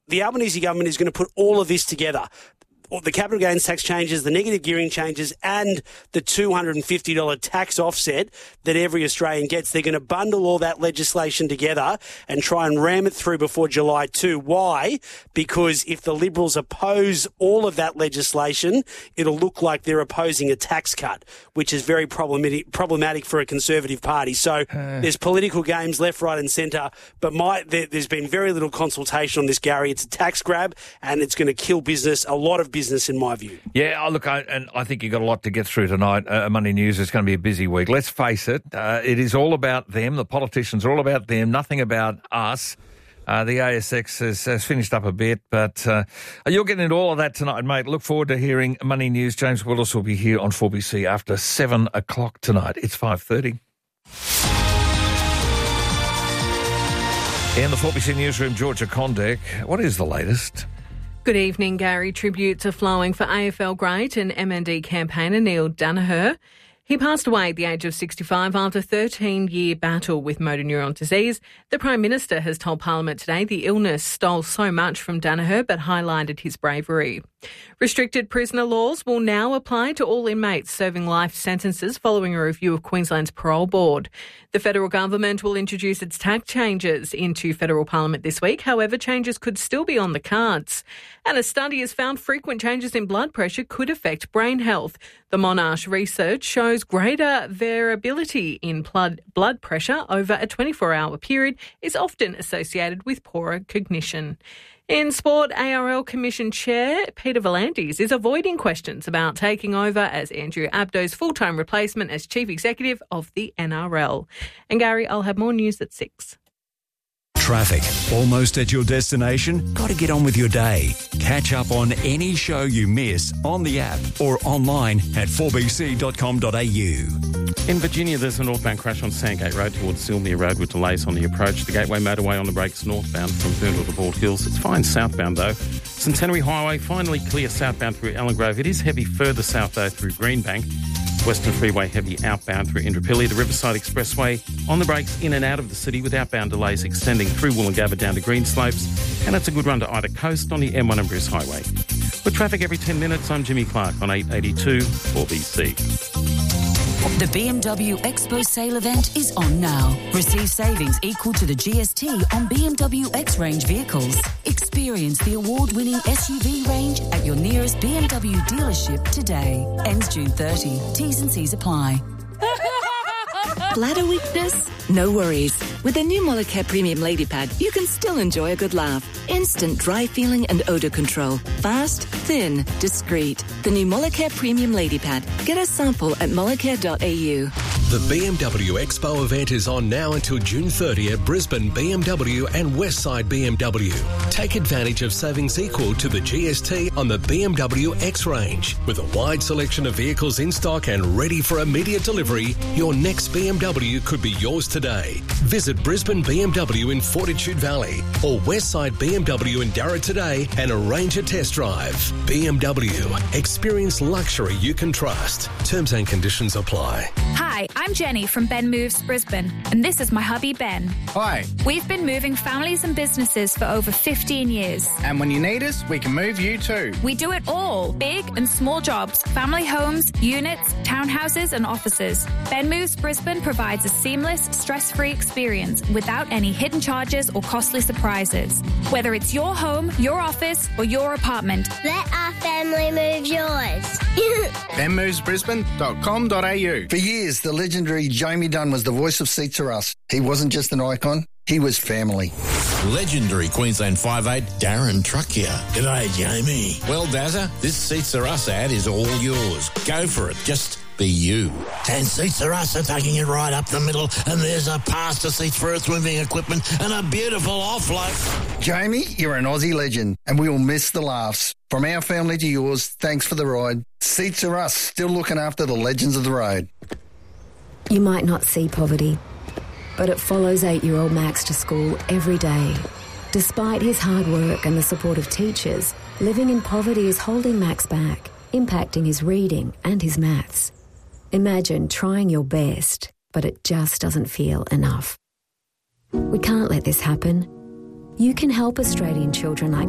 the Albanese government is going to put all of this together. The capital gains tax changes, the negative gearing changes, and the $250 tax offset that every Australian gets. They're going to bundle all that legislation together and try and ram it through before July 2. Why? Because if the Liberals oppose all of that legislation, it'll look like they're opposing a tax cut, which is very problematic for a Conservative party. So there's political games left, right and centre, but there's been very little consultation on this, Gary. It's a tax grab and it's going to kill business, a lot of business in my view. Yeah, look, I think you've got a lot to get through tonight. Monday News is going to be a busy week. Let's face it, it is all about them. The politicians are all about them, nothing about us. The ASX has finished up a bit, but you're getting into all of that tonight, mate. Look forward to hearing Money News. James Willis will be here on 4BC after 7 o'clock tonight. It's 5:30. In the 4BC newsroom, Georgia Condek, what is the latest? Good evening, Gary. Tributes are flowing for AFL great and MND campaigner Neil Daniher. He passed away at the age of 65 after a 13-year battle with motor neuron disease. The Prime Minister has told Parliament today the illness stole so much from Daniher but highlighted his bravery. Restricted prisoner laws will now apply to all inmates serving life sentences following a review of Queensland's parole board. The federal government will introduce its tax changes into federal parliament this week. However, changes could still be on the cards. And a study has found frequent changes in blood pressure could affect brain health. The Monash research shows greater variability in blood pressure over a 24-hour period is often associated with poorer cognition. In sport, ARL Commission Chair Peter V'landys is avoiding questions about taking over as Andrew Abdo's full-time replacement as Chief Executive of the NRL. And Gary, I'll have more news at 6. Traffic. Almost at your destination? Got to get on with your day. Catch up on any show you miss on the app or online at 4bc.com.au. In Virginia, there's a northbound crash on Sandgate Road towards Sylmere Road with delays on the approach. The Gateway motorway on the brakes northbound from Boondall to Bald Hills. It's fine southbound though. Centenary Highway finally clear southbound through Ellen Grove. It is heavy further south though through Greenbank. Western Freeway heavy outbound through Indooroopilly. The Riverside Expressway on the brakes in and out of the city with outbound delays extending through Woolloongabba down to Greenslopes. And it's a good run to either coast on the M1 and Bruce Highway. With traffic every 10 minutes, I'm Jimmy Clark on 882 4BC. The BMW Expo sale event is on now. Receive savings equal to the GST on BMW X-Range vehicles. Experience the award-winning SUV range at your nearest BMW dealership today. Ends June 30. T's and C's apply. Bladder weakness? No worries. With the new Molicare Premium Lady Pad, you can still enjoy a good laugh. Instant dry feeling and odour control. Fast, thin, discreet. The new Molicare Premium Lady Pad. Get a sample at molicare.au. The BMW Expo event is on now until June 30 at Brisbane BMW and Westside BMW. Take advantage of savings equal to the GST on the BMW X-Range. With a wide selection of vehicles in stock and ready for immediate delivery, your next BMW could be yours today. Visit Brisbane BMW in Fortitude Valley or Westside BMW in Darra today and arrange a test drive. BMW. Experience luxury you can trust. Terms and conditions apply. Hi, I'm Jenny from Ben Moves Brisbane, and this is my hubby Ben. Hi. We've been moving families and businesses for over 15 years. And when you need us, we can move you too. We do it all. Big and small jobs, family homes, units, townhouses and offices. Ben Moves Brisbane provides a seamless, stress-free experience without any hidden charges or costly surprises. Whether it's your home, your office or your apartment. Let our family move yours. benmovesbrisbane.com.au. For years, the legendary Jamie Dunn was the voice of Seats Are Us. He wasn't just an icon, he was family. Legendary Queensland 5'8", Darren Truck here. G'day, Jamie. Well, Dazza, this Seats Are Us ad is all yours. Go for it. Just be you. And Seats Are Us are taking it right up the middle, and there's a pass to seats for earth-moving equipment and a beautiful offload. Jamie, you're an Aussie legend, and we will miss the laughs. From our family to yours, thanks for the ride. Seats Are Us, still looking after the legends of the road. You might not see poverty, but it follows 8-year-old Max to school every day. Despite his hard work and the support of teachers, living in poverty is holding Max back, impacting his reading and his maths. Imagine trying your best, but it just doesn't feel enough. We can't let this happen. You can help Australian children like